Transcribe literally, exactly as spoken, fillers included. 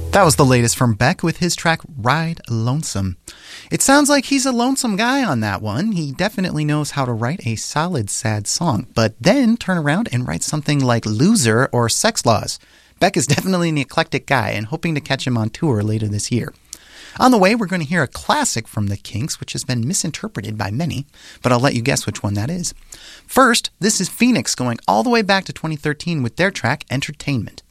That was the latest from Beck with his track Ride Lonesome. It sounds like he's a lonesome guy on that one. He definitely knows how to write a solid sad song, but then turn around and write something like Loser or Sex Laws. Beck is definitely an eclectic guy, and hoping to catch him on tour later this year. On the way, we're going to hear a classic from the Kinks, which has been misinterpreted by many, but I'll let you guess which one that is. First, this is Phoenix going all the way back to twenty thirteen with their track Entertainment.